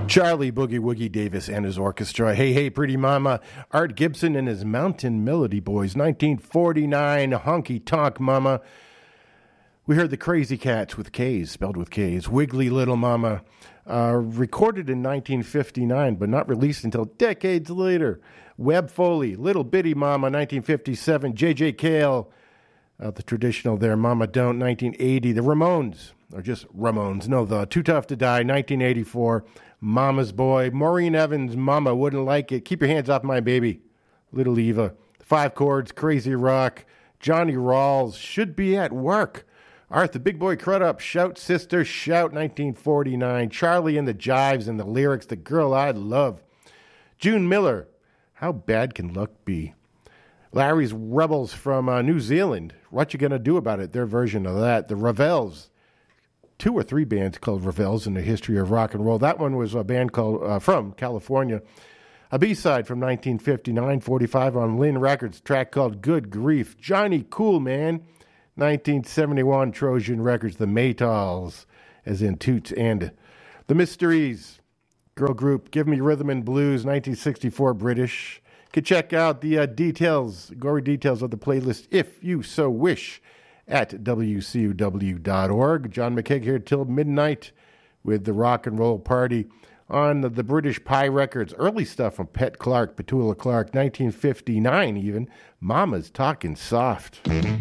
Charlie Boogie Woogie Davis and his orchestra. Hey, hey, pretty mama. Art Gibson and his Mountain Melody Boys. 1949, Honky Tonk Mama. We heard the Crazy Cats with K's, spelled with K's. Wiggly Little Mama. Recorded in 1959, but not released until decades later. Webb Foley, Little Bitty Mama, 1957. J.J. Cale, the traditional there, Mama Don't, 1980. The Ramones, or just Ramones. No, the Too Tough to Die, 1984. Mama's Boy. Maureen Evans, Mama Wouldn't Like It. Keep Your Hands Off My Baby. Little Eva. Five Chords, Crazy Rock. Johnny Rawls, Should Be at Work. Arthur Big Boy Crudup, Shout Sister, Shout, 1949. Charlie and the Jives and the lyrics, The Girl I Love. June Miller, How Bad Can Luck Be? Larry's Rebels from New Zealand, What You Gonna Do About It? Their version of that. The Revels. 2 or 3 bands called Revels in the history of rock and roll. That one was a band called from California. A B-side from 1959, 45 on Lynn Records, track called Good Grief. Johnny Cool Man, 1971, Trojan Records, The Maytals, as in Toots and The Mysteries. Girl group, Give Me Rhythm and Blues, 1964, British. You can check out the gory details of the playlist, if you so wish, at WCUW.org. John McKeag here till midnight with the Rock and Roll Party on the British Pie Records. Early stuff from Petula Clark, 1959 even. Mama's Talking Soft.